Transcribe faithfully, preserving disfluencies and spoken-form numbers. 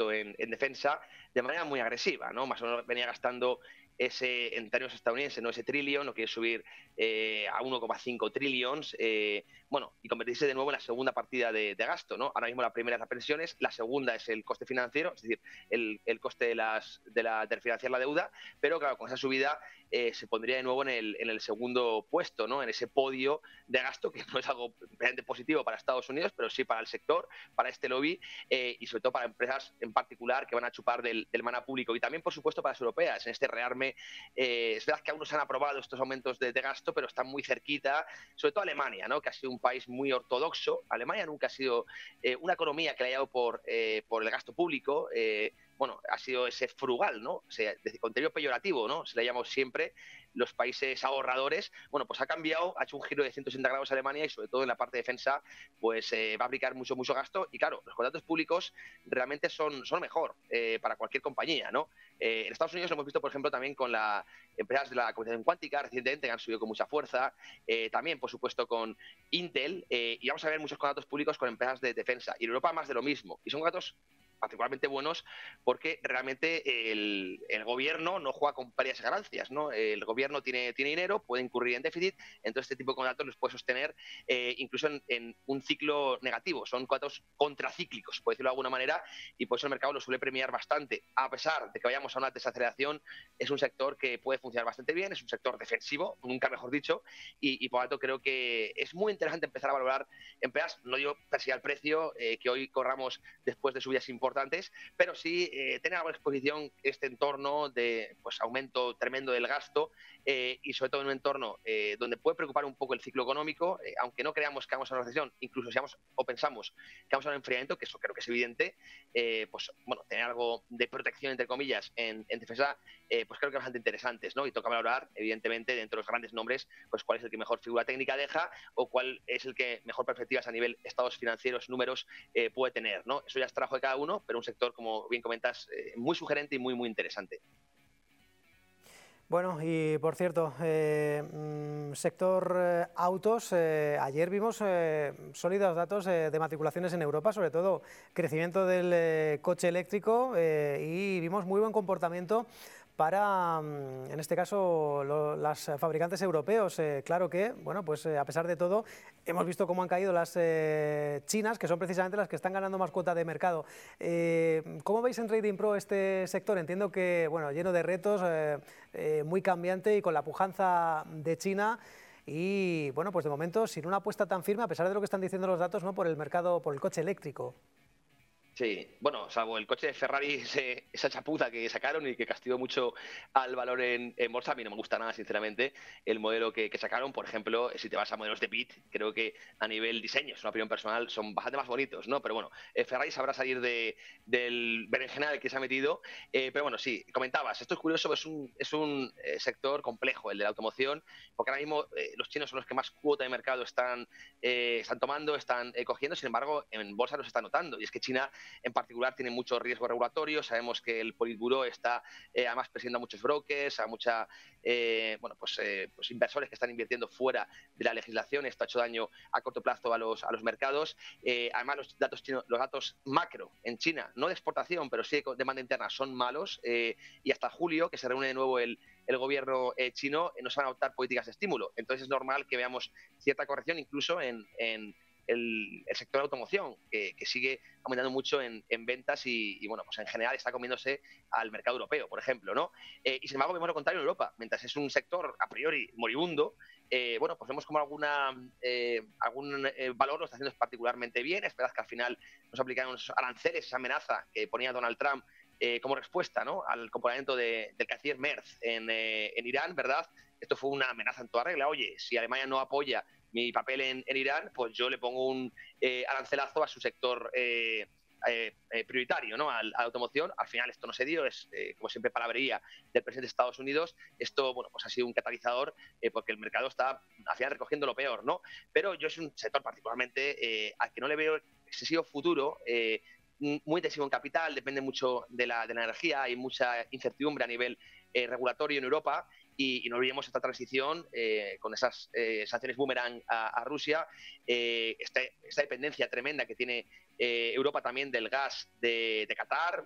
presupuesto en, en defensa de manera muy agresiva, ¿no? Más o menos venía gastando ese, en términos estadounidenses, ¿no? Ese trillón, lo quiere subir eh, a uno coma cinco trillones, eh, bueno, y convertirse de nuevo en la segunda partida de, de gasto, ¿no? Ahora mismo la primera es las pensiones, la segunda es el coste financiero, es decir, el, el coste de, las, de, la, de refinanciar la deuda, pero claro, con esa subida eh, se pondría de nuevo en el, en el segundo puesto, ¿no? En ese podio de gasto, que no es algo realmente positivo para Estados Unidos, pero sí para el sector, para este lobby, eh, y sobre todo para empresas en particular que van a chupar del, del maná público, y también, por supuesto, para las europeas, en este rearme. Eh, es verdad que aún no se han aprobado estos aumentos de, de gasto, pero están muy cerquita, sobre todo Alemania, ¿no? Que ha sido un país muy ortodoxo. Alemania nunca ha sido eh, una economía que le haya dado por, eh, por el gasto público. Eh, bueno, ha sido ese frugal, ¿no? O sea, de contenido peyorativo, ¿no? Se le llama siempre los países ahorradores. Bueno, pues ha cambiado, ha hecho un giro de ciento sesenta grados a Alemania, y sobre todo en la parte de defensa, pues eh, va a aplicar mucho, mucho gasto. Y claro, los contratos públicos realmente son, son mejor eh, para cualquier compañía, ¿no? Eh, en Estados Unidos lo hemos visto, por ejemplo, también con las empresas de la computación cuántica recientemente, que han subido con mucha fuerza. Eh, también, por supuesto, con Intel. Eh, y vamos a ver muchos contratos públicos con empresas de defensa. Y en Europa más de lo mismo. Y son contratos particularmente buenos porque realmente el, el gobierno no juega con pérdidas y ganancias, ¿no? El gobierno tiene, tiene dinero, puede incurrir en déficit, entonces este tipo de contratos los puede sostener eh, incluso en, en un ciclo negativo. Son contratos contracíclicos, por decirlo de alguna manera, y por eso el mercado lo suele premiar bastante. A pesar de que vayamos a una desaceleración, es un sector que puede funcionar bastante bien, es un sector defensivo, nunca mejor dicho, y, y por lo tanto creo que es muy interesante empezar a valorar empresas. No digo perseguir el precio, eh, que hoy corramos después de subidas importantes, pero sí eh, tener alguna exposición este entorno de pues, aumento tremendo del gasto, eh, y sobre todo en un entorno eh, donde puede preocupar un poco el ciclo económico, eh, aunque no creamos que vamos a una recesión, incluso si vamos o pensamos que vamos a un enfriamiento, que eso creo que es evidente, eh, pues bueno, tener algo de protección, entre comillas, en, en defensa, eh, pues creo que es bastante interesantes, ¿no? Y toca valorar, evidentemente, dentro de los grandes nombres, pues cuál es el que mejor figura técnica deja o cuál es el que mejor perspectivas a nivel estados financieros, números, eh, puede tener, ¿no? Eso ya es trabajo de cada uno, pero un sector, como bien comentas, eh, muy sugerente y muy, muy interesante. Bueno, y por cierto, eh, sector eh, autos, eh, ayer vimos eh, sólidos datos eh, de matriculaciones en Europa, sobre todo crecimiento del eh, coche eléctrico, eh, y vimos muy buen comportamiento para, en este caso, lo, las fabricantes europeos. Eh, claro que, bueno, pues eh, a pesar de todo, hemos visto cómo han caído las eh, chinas, que son precisamente las que están ganando más cuota de mercado. Eh, ¿Cómo veis en Trading Pro este sector? Entiendo que, bueno, lleno de retos, eh, eh, muy cambiante y con la pujanza de China. Y, bueno, pues de momento, sin una apuesta tan firme, a pesar de lo que están diciendo los datos, ¿no?, por el mercado, por el coche eléctrico. Sí, bueno, salvo el coche de Ferrari, ese, esa chapuza que sacaron y que castigó mucho al valor en, en bolsa, a mí no me gusta nada, sinceramente, el modelo que, que sacaron. Por ejemplo, si te vas a modelos de Pit, creo que a nivel diseño, es una opinión personal, son bastante más bonitos, ¿no? Pero bueno, eh, Ferrari sabrá salir de, del berenjenal que se ha metido. Eh, pero bueno, sí, comentabas, esto es curioso, es un, es un eh, sector complejo, el de la automoción, porque ahora mismo eh, los chinos son los que más cuota de mercado están, eh, están tomando, están eh, cogiendo. Sin embargo, en bolsa no se está notando, y es que China en particular tiene mucho riesgo regulatorio. Sabemos que el Politburó está eh, además presidiendo a muchos brokers, a mucha, eh, bueno, pues, eh, pues inversores que están invirtiendo fuera de la legislación. Esto ha hecho daño a corto plazo a los, a los mercados. Eh, además, los datos, chino, los datos macro en China, no de exportación, pero sí de demanda interna, son malos, eh, y hasta julio, que se reúne de nuevo el, el gobierno eh, chino, eh, no se van a adoptar políticas de estímulo. Entonces es normal que veamos cierta corrección incluso en, en El, el sector de automoción, que, que sigue aumentando mucho en, en ventas y, y, bueno, pues en general está comiéndose al mercado europeo, por ejemplo, ¿no? Eh, y sin embargo vemos lo contrario en Europa. Mientras es un sector a priori moribundo, eh, bueno, pues vemos como alguna, eh, algún eh, valor lo está haciendo particularmente bien. Es verdad que al final nos aplicaron esos aranceles, esa amenaza que ponía Donald Trump eh, como respuesta, ¿no?, al comportamiento de, del canciller Merz en, eh, en Irán, ¿verdad? Esto fue una amenaza en toda regla. Oye, si Alemania no apoya mi papel en, en Irán, pues yo le pongo un eh, arancelazo a su sector eh, eh, eh, prioritario, ¿no?, a, a la automoción. Al final esto no se dio, es eh, como siempre palabrería del presidente de Estados Unidos. Esto, bueno, pues ha sido un catalizador eh, porque el mercado está al final recogiendo lo peor, ¿no? Pero yo es un sector particularmente eh, al que no le veo excesivo futuro, eh, muy intensivo en capital, depende mucho de la, de la energía, hay mucha incertidumbre a nivel eh, regulatorio en Europa. Y, y no olvidemos esta transición eh, con esas eh, sanciones boomerang a, a Rusia, eh, esta, esta dependencia tremenda que tiene eh, Europa también del gas de, de Qatar,